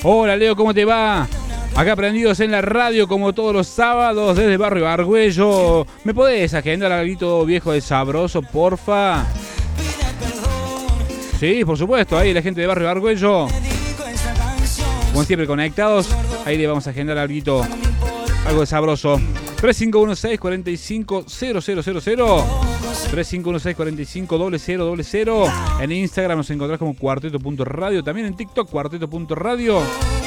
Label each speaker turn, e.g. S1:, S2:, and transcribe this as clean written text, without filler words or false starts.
S1: Hola Leo, ¿cómo te va? Acá prendidos en la radio como todos los sábados desde Barrio Argüello. ¿Me podés agendar algo viejo de sabroso, porfa? Sí, por supuesto, ahí la gente de Barrio Argüello. Como siempre conectados, ahí le vamos a agendar algo de sabroso. 3516-450000. 3516-450000. En Instagram nos encontrás como cuarteto.radio. También en TikTok, cuarteto.radio.